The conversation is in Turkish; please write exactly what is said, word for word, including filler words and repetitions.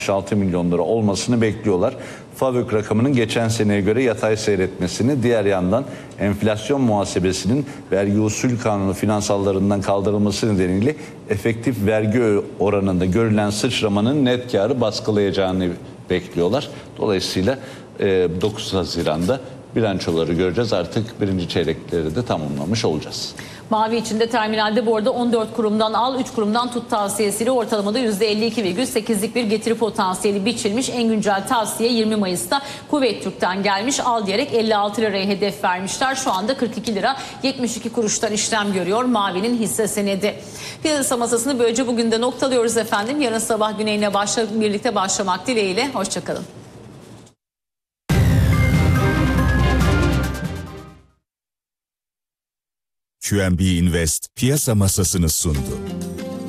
altı milyon lira olmasını bekliyorlar. FAVÖK rakamının geçen seneye göre yatay seyretmesini, diğer yandan enflasyon muhasebesinin vergi usul kanunu finansallarından kaldırılması nedeniyle efektif vergi oranında görülen sıçramanın net karı baskılayacağını bekliyorlar. Dolayısıyla dokuz Haziran'da bilançoları göreceğiz. Artık birinci çeyrekleri de tamamlamış olacağız. Mavi içinde terminalde bu arada on dört kurumdan al, üç kurumdan tut tavsiyesiyle ortalamada yüzde elli iki virgül sekizlik bir getiri potansiyeli biçilmiş. En güncel tavsiye yirmi Mayıs'ta Kuveyt Türk'ten gelmiş. Al diyerek elli altı liraya hedef vermişler. Şu anda kırk iki lira yetmiş iki kuruştan işlem görüyor Mavi'nin hisse senedi. Piyasa masasını böylece bugün de noktalıyoruz efendim. Yarın sabah güneyine başla, birlikte başlamak dileğiyle. Hoşçakalın. Q N B Invest piyasa masasını sundu.